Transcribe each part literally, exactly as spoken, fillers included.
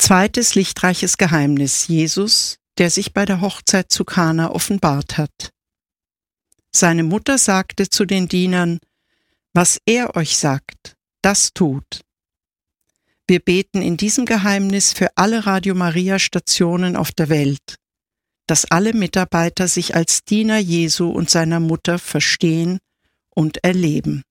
Zweites lichtreiches Geheimnis: Jesus, der sich bei der Hochzeit zu Kana offenbart hat. Seine Mutter sagte zu den Dienern: Was er euch sagt, das tut. Wir beten in diesem Geheimnis für alle Radio Maria Stationen auf der Welt, dass alle Mitarbeiter sich als Diener Jesu und seiner Mutter verstehen und erleben.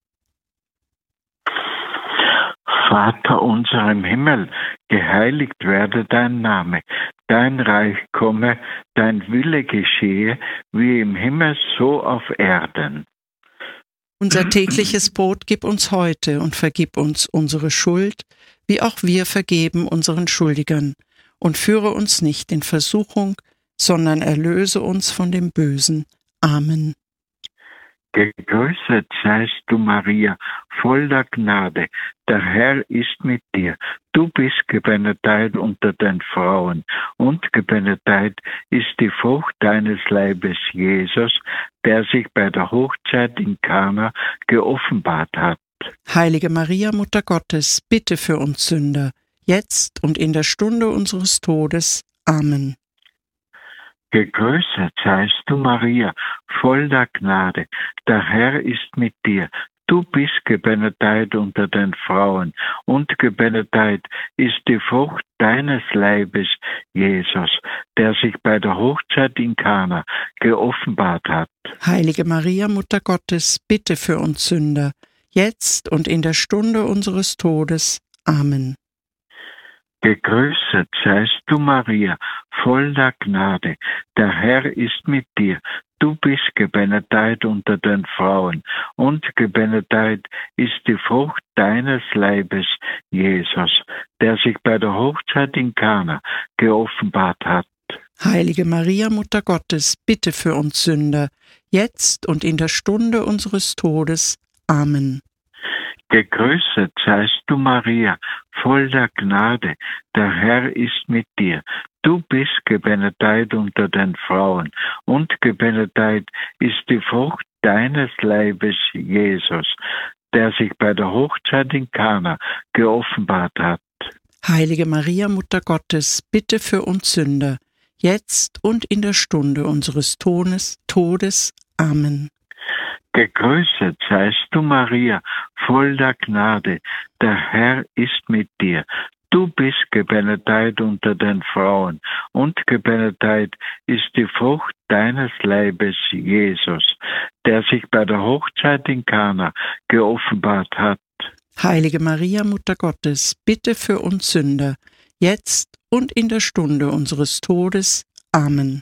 Vater unser im Himmel, geheiligt werde dein Name, dein Reich komme, dein Wille geschehe, wie im Himmel so auf Erden. Unser tägliches Brot gib uns heute und vergib uns unsere Schuld, wie auch wir vergeben unseren Schuldigern. Und führe uns nicht in Versuchung, sondern erlöse uns von dem Bösen. Amen. Gegrüßet seist du, Maria, voll der Gnade, der Herr ist mit dir. Du bist gebenedeit unter den Frauen, und gebenedeit ist die Frucht deines Leibes, Jesus, der sich bei der Hochzeit in Kana geoffenbart hat. Heilige Maria, Mutter Gottes, bitte für uns Sünder, jetzt und in der Stunde unseres Todes. Amen. Gegrüßet seist du, Maria, voll der Gnade, der Herr ist mit dir. Du bist gebenedeit unter den Frauen, und gebenedeit ist die Frucht deines Leibes, Jesus, der sich bei der Hochzeit in Kana geoffenbart hat. Heilige Maria, Mutter Gottes, bitte für uns Sünder, jetzt und in der Stunde unseres Todes. Amen. Gegrüßet seist du, Maria, voll der Gnade, der Herr ist mit dir. Du bist gebenedeit unter den Frauen, und gebenedeit ist die Frucht deines Leibes, Jesus, der sich bei der Hochzeit in Kana geoffenbart hat. Heilige Maria, Mutter Gottes, bitte für uns Sünder, jetzt und in der Stunde unseres Todes. Amen. Gegrüßet seist du, Maria, voll der Gnade, der Herr ist mit dir. Du bist gebenedeit unter den Frauen, und gebenedeit ist die Frucht deines Leibes, Jesus, der sich bei der Hochzeit in Kana geoffenbart hat. Heilige Maria, Mutter Gottes, bitte für uns Sünder, jetzt und in der Stunde unseres Todes, Todes. Amen. Gegrüßet seist du, Maria, voll der Gnade, der Herr ist mit dir. Du bist gebenedeit unter den Frauen, und gebenedeit ist die Frucht deines Leibes, Jesus, der sich bei der Hochzeit in Kana geoffenbart hat. Heilige Maria, Mutter Gottes, bitte für uns Sünder, jetzt und in der Stunde unseres Todes. Amen.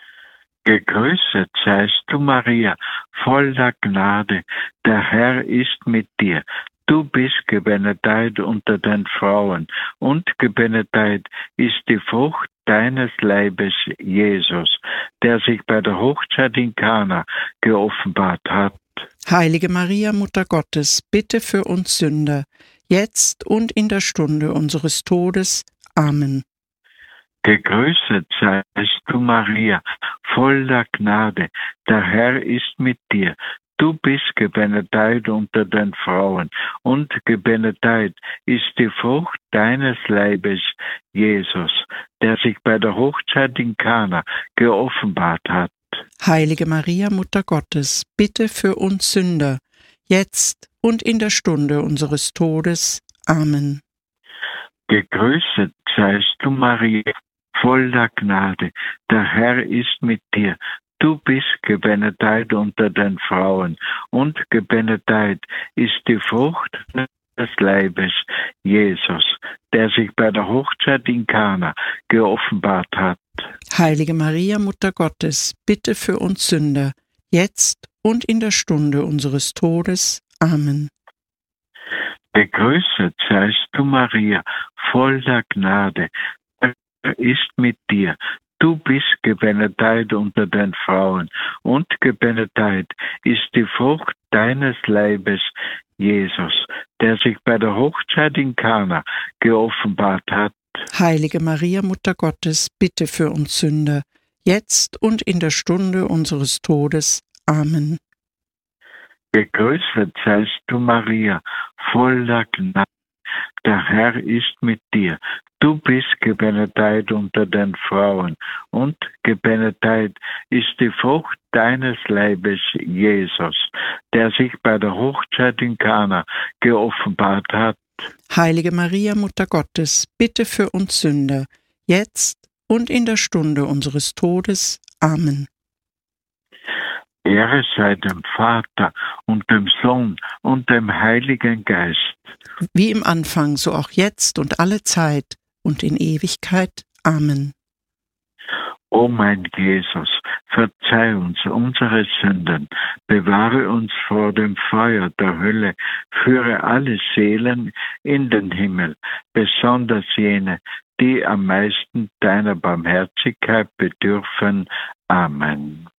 Gegrüßet seist du, Maria, voll der Gnade, der Herr ist mit dir. Du bist gebenedeit unter den Frauen, und gebenedeit ist die Frucht deines Leibes, Jesus, der sich bei der Hochzeit in Kana geoffenbart hat. Heilige Maria, Mutter Gottes, bitte für uns Sünder, jetzt und in der Stunde unseres Todes. Amen. Gegrüßet seist du, Maria, voll der Gnade, der Herr ist mit dir. Du bist gebenedeit unter den Frauen, und gebenedeit ist die Frucht deines Leibes, Jesus, der sich bei der Hochzeit in Kana geoffenbart hat. Heilige Maria, Mutter Gottes, bitte für uns Sünder, jetzt und in der Stunde unseres Todes. Amen. Gegrüßet seist du, Maria, voll der Gnade, der Herr ist mit dir. Du bist gebenedeit unter den Frauen, und gebenedeit ist die Frucht des Leibes, Jesus, der sich bei der Hochzeit in Kana geoffenbart hat. Heilige Maria, Mutter Gottes, bitte für uns Sünder, jetzt und in der Stunde unseres Todes. Amen. Gegrüßet seist du, Maria, voll der Gnade, der Herr ist mit dir. Du bist gebenedeit unter den Frauen, und gebenedeit ist die Frucht deines Leibes, Jesus, der sich bei der Hochzeit in Kana geoffenbart hat. Heilige Maria, Mutter Gottes, bitte für uns Sünder, jetzt und in der Stunde unseres Todes. Amen. Gegrüßet seist du, Maria, voll der Gnade, der Herr ist mit dir. Du bist gebenedeit unter den Frauen, und gebenedeit ist die Frucht deines Leibes, Jesus, der sich bei der Hochzeit in Kana geoffenbart hat. Heilige Maria, Mutter Gottes, bitte für uns Sünder, jetzt und in der Stunde unseres Todes. Amen. Ehre sei dem Vater und dem Sohn und dem Heiligen Geist. Wie im Anfang, so auch jetzt und alle Zeit und in Ewigkeit. Amen. O mein Jesus, verzeih uns unsere Sünden, bewahre uns vor dem Feuer der Hölle, führe alle Seelen in den Himmel, besonders jene, die am meisten deiner Barmherzigkeit bedürfen. Amen.